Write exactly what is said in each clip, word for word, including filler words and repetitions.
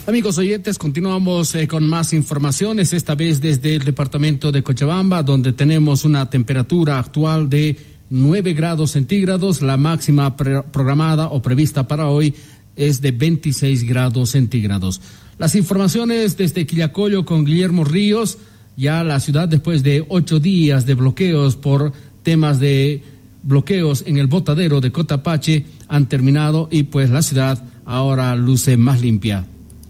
Amigos oyentes, continuamos eh, con más informaciones, esta vez desde el departamento de Cochabamba, donde tenemos una temperatura actual de nueve grados centígrados. La máxima pre- programada o prevista para hoy es de veintiséis grados centígrados. Las informaciones desde Quillacollo con Guillermo Ríos. Ya la ciudad, después de ocho días de bloqueos por temas de bloqueos en el botadero de Cotapache, han terminado y pues la ciudad ahora luce más limpia.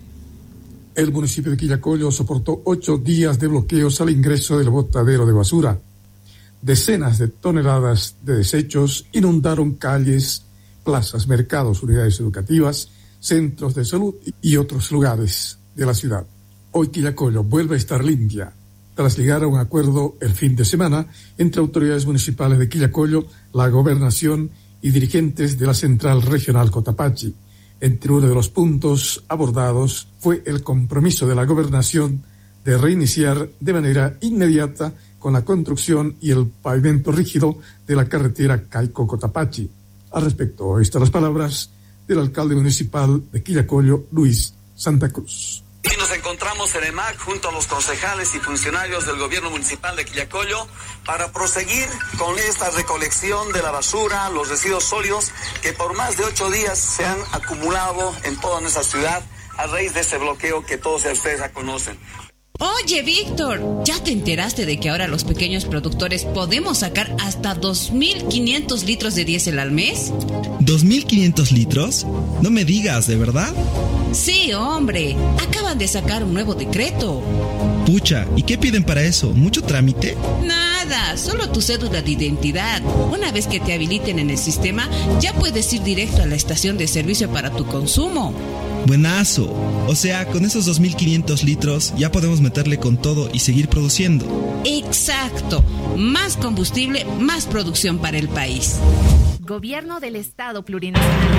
El municipio de Quillacollo soportó ocho días de bloqueos al ingreso del botadero de basura. Decenas de toneladas de desechos inundaron calles, plazas, mercados, unidades educativas, centros de salud y otros lugares de la ciudad. Hoy Quillacollo vuelve a estar limpia, tras llegar a un acuerdo el fin de semana entre autoridades municipales de Quillacollo, la gobernación y dirigentes de la Central Regional Cotapache. Entre uno de los puntos abordados fue el compromiso de la gobernación de reiniciar de manera inmediata con la construcción y el pavimento rígido de la carretera Caico-Cotapache. Al respecto, estas las palabras del alcalde municipal de Quillacollo, Luis Santa Cruz. Y nos encontramos en EMAC junto a los concejales y funcionarios del gobierno municipal de Quillacollo para proseguir con esta recolección de la basura, los residuos sólidos que por más de ocho días se han acumulado en toda nuestra ciudad a raíz de ese bloqueo que todos ustedes ya conocen. Oye, Víctor, ¿ya te enteraste de que ahora los pequeños productores podemos sacar hasta dos mil quinientos litros de diésel al mes? ¿dos mil quinientos litros? No me digas, ¿de verdad? Sí, hombre, acaban de sacar un nuevo decreto. Pucha, ¿y qué piden para eso? ¿Mucho trámite? Nada, solo tu cédula de identidad. Una vez que te habiliten en el sistema, ya puedes ir directo a la estación de servicio para tu consumo. Buenazo. O sea, con esos dos mil quinientos litros ya podemos meterle con todo y seguir produciendo. Exacto. Más combustible, más producción para el país. Gobierno del Estado Plurinacional.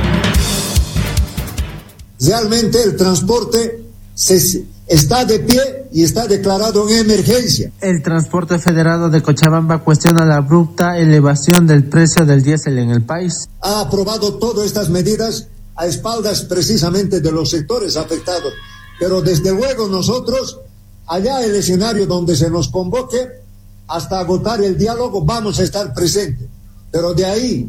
Realmente el transporte se, está de pie y está declarado en emergencia. El Transporte Federado de Cochabamba cuestiona la abrupta elevación del precio del diésel en el país. Ha aprobado todas estas medidas a espaldas precisamente de los sectores afectados, pero desde luego nosotros, allá el escenario donde se nos convoque, hasta agotar el diálogo vamos a estar presentes, pero de ahí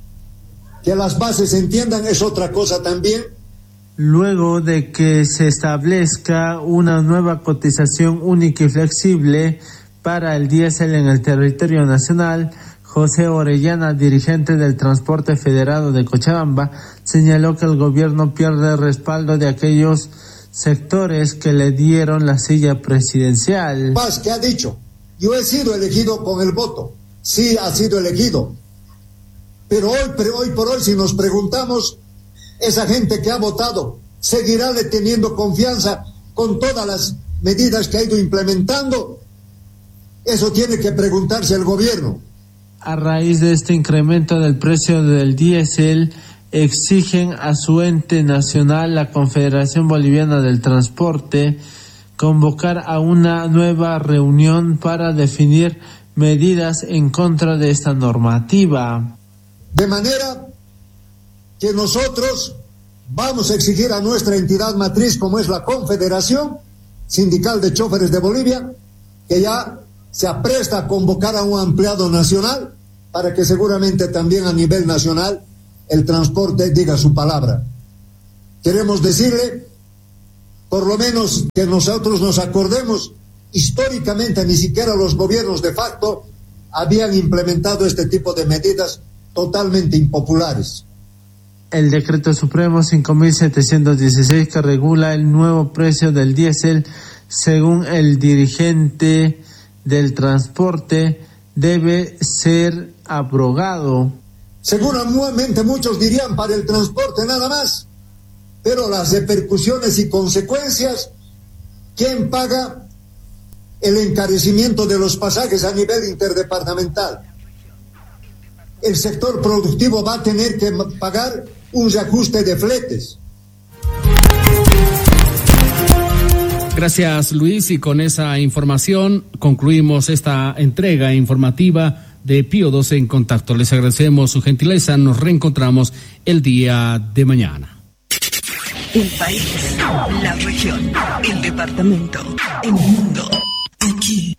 que las bases se entiendan es otra cosa también. Luego de que se establezca una nueva cotización única y flexible para el diésel en el territorio nacional, José Orellana, dirigente del Transporte Federado de Cochabamba, señaló que el gobierno pierde el respaldo de aquellos sectores que le dieron la silla presidencial. Paz, que ha dicho, yo he sido elegido con el voto, sí ha sido elegido, pero hoy, hoy por hoy si nos preguntamos, esa gente que ha votado seguirá teniendo confianza con todas las medidas que ha ido implementando. Eso tiene que preguntarse el gobierno. A raíz de este incremento del precio del diésel, exigen a su ente nacional, la Confederación Boliviana del Transporte, convocar a una nueva reunión para definir medidas en contra de esta normativa. De manera que nosotros vamos a exigir a nuestra entidad matriz, como es la Confederación Sindical de Choferes de Bolivia, que ya se apresta a convocar a un ampliado nacional para que seguramente también a nivel nacional el transporte diga su palabra. Queremos decirle, por lo menos que nosotros nos acordemos, históricamente ni siquiera los gobiernos de facto habían implementado este tipo de medidas totalmente impopulares. El Decreto Supremo cinco mil setecientos dieciséis que regula el nuevo precio del diésel, según el dirigente del transporte, debe ser abrogado. Seguramente muchos dirían para el transporte nada más, pero las repercusiones y consecuencias, ¿quién paga el encarecimiento de los pasajes a nivel interdepartamental? El sector productivo va a tener que pagar un reajuste de fletes. Gracias, Luis, y con esa información concluimos esta entrega informativa de Pío doce en Contacto. Les agradecemos su gentileza, nos reencontramos el día de mañana. El país, la región, el departamento, el mundo. Aquí.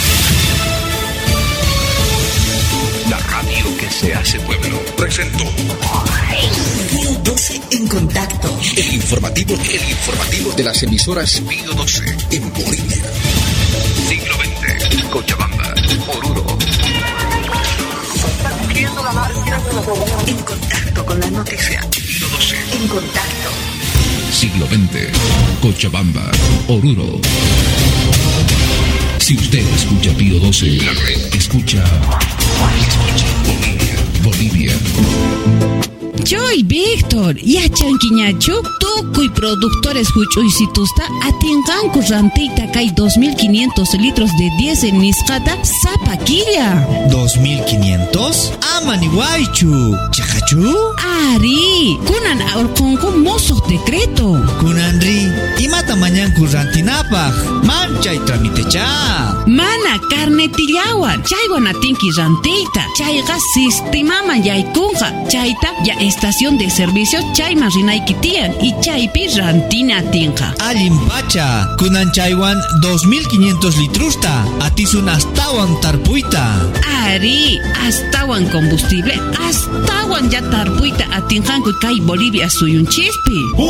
La radio que se hace pueblo presentó Pío doce en contacto. El informativo, el informativo de las emisoras Pío doce en Bolivia. Siglo veinte, Cochabamba, Oruro. En contacto con la noticia. Pío doce. En contacto. Siglo veinte, Cochabamba, Oruro. Si usted escucha Pío doce, la red escucha, escucha Bolivia, Bolivia. Joy Víctor, ya chanquiñachu, tuco y productores huchuisitusta, atinganku rantita kai dos mil quinientos litros de diésel niscata, zapaquilla. ¿dos mil quinientos? Amani guaychu. ¿Chacachu? Ari, kunan aurkonku mozo decreto. Kunanri, imata mañanku rantinapaj, mancha y tramitecha. Mana carnetillawan, chaywan atinki rantita, chayga sistemama yaykunja, chayta ya estación de servicio chayma rinaykitian y chaypi rantina tinja. Alimpacha, kunan chaywan dos mil quinientos litrusta, atisun astawan tarpuita. Ari, astawan combustible, astawan ya tarpuita atinjanku kai Bolivia suyun chispi.